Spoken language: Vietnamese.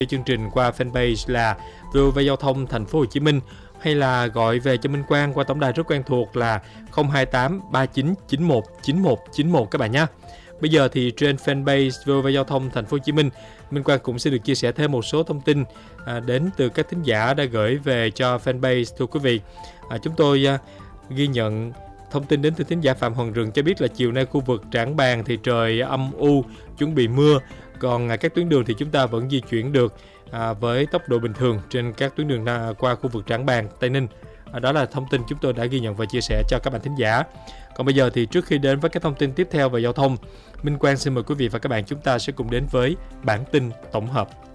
chương trình qua fanpage là VOV Giao thông Thành phố Hồ Chí Minh, hay là gọi về cho Minh Quang qua tổng đài rất quen thuộc là 028 39 91 91 91 các bạn nhé. Bây giờ thì trên fanpage VOV Giao thông Thành phố Hồ Chí Minh, Minh Quang cũng sẽ được chia sẻ thêm một số thông tin đến từ các thính giả đã gửi về cho fanpage. Thưa quý vị, chúng tôi ghi nhận thông tin đến từ thính giả Phạm Hoàng Rừng cho biết là chiều nay khu vực Trảng Bàng thì trời âm u, chuẩn bị mưa. Còn các tuyến đường thì chúng ta vẫn di chuyển được với tốc độ bình thường trên các tuyến đường qua khu vực Trảng Bàng, Tây Ninh. Đó là thông tin chúng tôi đã ghi nhận và chia sẻ cho các bạn thính giả. Còn bây giờ thì trước khi đến với các thông tin tiếp theo về giao thông, Minh Quang xin mời quý vị và các bạn chúng ta sẽ cùng đến với bản tin tổng hợp.